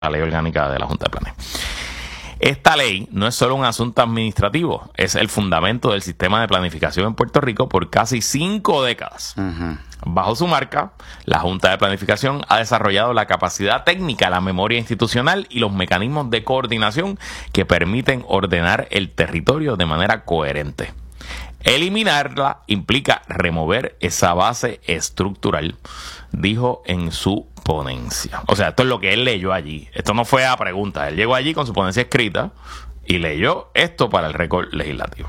la ley orgánica de la Junta de Planes. Esta ley no es solo un asunto administrativo, es el fundamento del sistema de planificación en Puerto Rico por casi 5 décadas. Bajo su marca, la Junta de Planificación ha desarrollado la capacidad técnica, la memoria institucional y los mecanismos de coordinación que permiten ordenar el territorio de manera coherente. Eliminarla implica remover esa base estructural, dijo en su ponencia. O sea, esto es lo que él leyó allí. Esto no fue a pregunta. Él llegó allí con su ponencia escrita y leyó esto para el récord legislativo.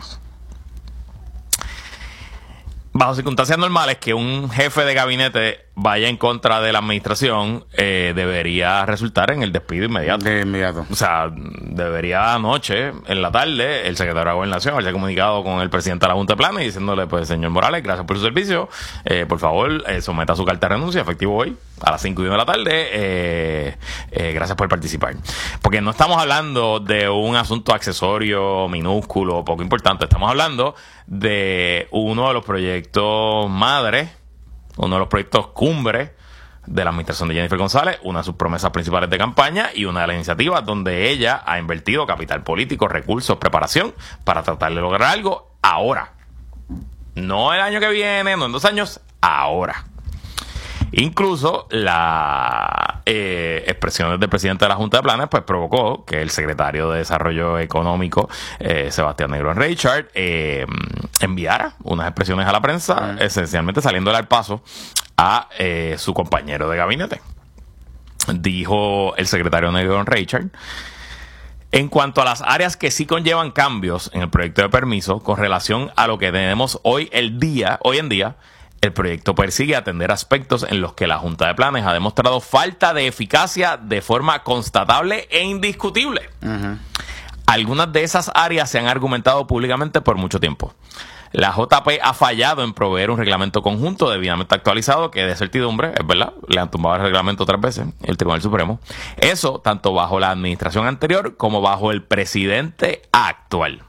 Bajo circunstancias normales, que un jefe de gabinete vaya en contra de la administración debería resultar en el despido inmediato. De inmediato. O sea, debería anoche, en la tarde, el secretario de Gobernación haberse comunicado con el presidente de la Junta de Planes diciéndole, pues, señor Morales, gracias por su servicio. Por favor, someta su carta de renuncia, efectivo hoy, a las 5:01 de la tarde. Gracias por participar. Porque no estamos hablando de un asunto accesorio, minúsculo, poco importante. Estamos hablando de uno de los proyectos madres, uno de los proyectos cumbre de la administración de Jennifer González, una de sus promesas principales de campaña y una de las iniciativas donde ella ha invertido capital político, recursos, preparación para tratar de lograr algo ahora. No el año que viene, no en 2 años, ahora. Incluso las expresiones del presidente de la Junta de Planes pues provocó que el secretario de Desarrollo Económico, Sebastián Negrón Reichard, enviara unas expresiones a la prensa, esencialmente saliéndole al paso a su compañero de gabinete. Dijo el secretario Negrón Reichard: en cuanto a las áreas que sí conllevan cambios en el proyecto de permiso con relación a lo que tenemos hoy en día, el proyecto persigue atender aspectos en los que la Junta de Planes ha demostrado falta de eficacia de forma constatable e indiscutible. Algunas de esas áreas se han argumentado públicamente por mucho tiempo. La JP ha fallado en proveer un reglamento conjunto debidamente actualizado que dé certidumbre, es verdad, le han tumbado el reglamento 3 veces, el Tribunal Supremo. Eso tanto bajo la administración anterior como bajo el presidente actual.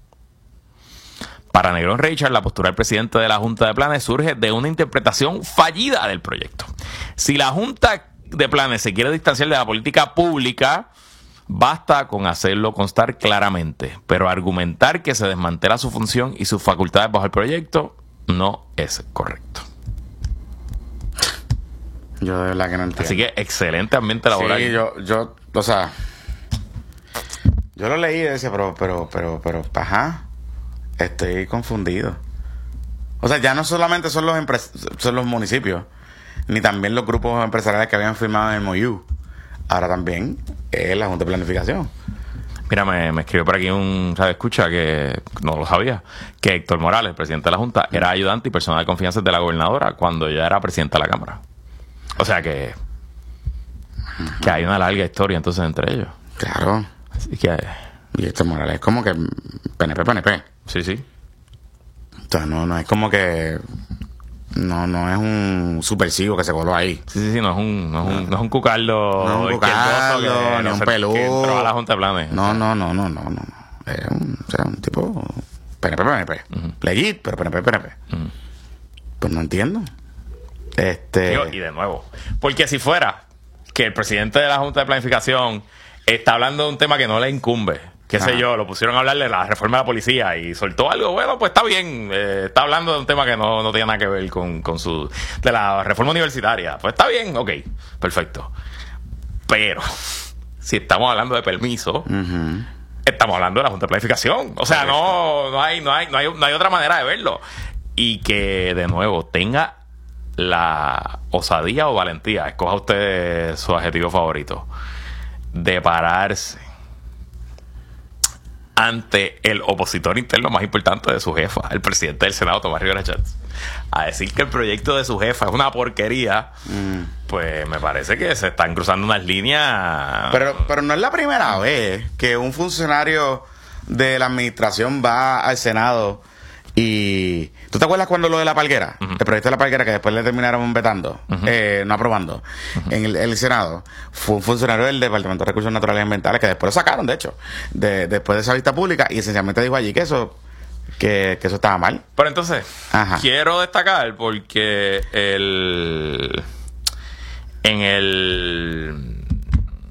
Para Negrón Reichard, la postura del presidente de la Junta de Planes surge de una interpretación fallida del proyecto. Si la Junta de Planes se quiere distanciar de la política pública, basta con hacerlo constar claramente, pero argumentar que se desmantela su función y sus facultades bajo el proyecto no es correcto. Yo de verdad que no entiendo. Así que excelente ambiente laboral. Sí, o sea, yo lo leí y decía, pero, ajá, estoy confundido. O sea, ya no solamente son los municipios, ni también los grupos empresariales que habían firmado en el MOU. Ahora también es la Junta de Planificación. Mira, me escribió por aquí un escucha que no lo sabía, que Héctor Morales, el presidente de la Junta, era ayudante y persona de confianza de la gobernadora cuando ella era presidenta de la Cámara. O sea que hay una larga historia entonces entre ellos. Claro. Así que... Y Héctor Morales es como que PNP. Sí. Entonces no es como que... No es un supersigo que se coló ahí. Sí, no es un cucardo. No es un cucardo, ni un peludo. Que entró a la Junta de Planes. No. Es un tipo PNP. Legit, pero PNP. Pues no entiendo. Digo, y de nuevo, porque si fuera que el presidente de la Junta de Planificación está hablando de un tema que no le incumbe, qué sé yo, lo pusieron a hablar de la reforma de la policía y soltó algo, bueno, pues está bien, está hablando de un tema que no tiene nada que ver con de la reforma universitaria, pues está bien, ok, perfecto. Pero si estamos hablando de permiso, estamos hablando de la Junta de Planificación, o sea, no hay otra manera de verlo. Y que de nuevo tenga la osadía o valentía, escoja usted su adjetivo favorito, de pararse ante el opositor interno más importante de su jefa, el presidente del Senado, Tomás Rivera Chats, a decir que el proyecto de su jefa es una porquería, pues me parece que se están cruzando unas líneas. Pero no es la primera vez que un funcionario de la administración va al Senado y... ¿Tú te acuerdas cuando lo de la Palguera? El proyecto de la Palguera que después le terminaron vetando, no aprobando, en el Senado. Fue un funcionario del Departamento de Recursos Naturales y Ambientales que después lo sacaron, de hecho, después de esa vista pública, y esencialmente dijo allí que eso estaba mal. Pero entonces, quiero destacar porque en el